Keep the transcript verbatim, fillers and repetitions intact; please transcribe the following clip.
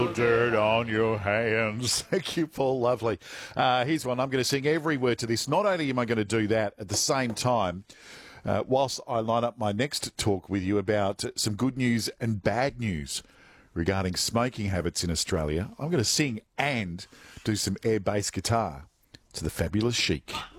Dirt on your hands. Thank you, Paul. Lovely. Uh, here's one. I'm going to sing every word to this. Not only am I going to do that at the same time, uh, whilst I line up my next talk with you about some good news and bad news regarding smoking habits in Australia, I'm going to sing and do some air bass guitar to the Fabulous Chic.